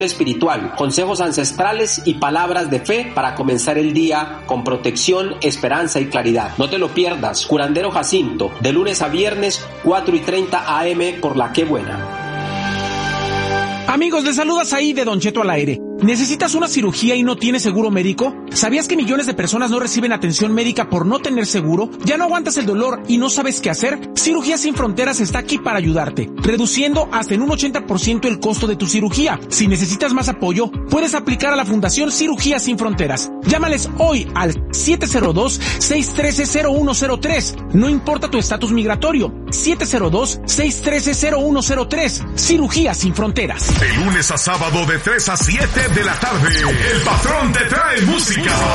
espiritual, consejos ancestrales y palabras de fe para comenzar el día con protección, esperanza y claridad. No te lo pierdas, Curandero Jacinto, de lunes a viernes, 4:30 AM por La Qué Buena. Amigos, les saludas ahí de Don Cheto al aire. ¿Necesitas una cirugía y no tienes seguro médico? ¿Sabías que millones de personas no reciben atención médica por no tener seguro? ¿Ya no aguantas el dolor y no sabes qué hacer? Cirugías Sin Fronteras está aquí para ayudarte, reduciendo hasta en un 80% el costo de tu cirugía. Si necesitas más apoyo, puedes aplicar a la Fundación Cirugías Sin Fronteras. Llámales hoy al 702-613-0103. No importa tu estatus migratorio. 702-613-0103. Cirugías Sin Fronteras. De lunes a sábado de 3 a 7 de la tarde, El Patrón te trae música.